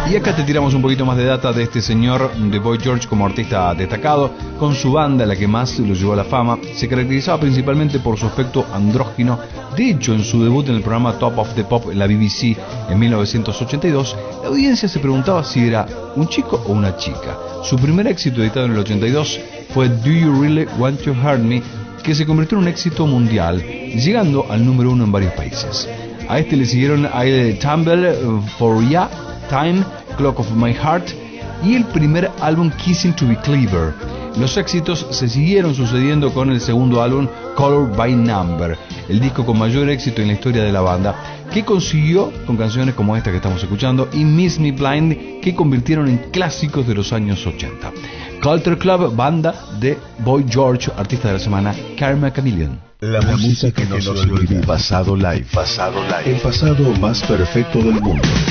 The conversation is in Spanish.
Y acá te tiramos un poquito más de data de este señor de Boy George como artista destacado, con su banda, la que más lo llevó a la fama. Se caracterizaba principalmente por su aspecto andrógino. De hecho, en su debut en el programa Top of the Pop en la BBC en 1982, la audiencia se preguntaba si era un chico o una chica. Su primer éxito, editado en el 82, fue Do You Really Want to Hurt Me, que se convirtió en un éxito mundial, llegando al número 1 en varios países. A este le siguieron I Tumble For Ya, Time, Clock of My Heart y el primer álbum Kissing to Be Clever. Los éxitos se siguieron sucediendo con el segundo álbum Color by Number, el disco con mayor éxito en la historia de la banda, que consiguió con canciones como esta que estamos escuchando y Miss Me Blind, que convirtieron en clásicos de los años 80. Culture Club, banda de Boy George, artista de la semana, Karma Chameleon. La música que no se olvida. Pasado live. El pasado más perfecto del mundo.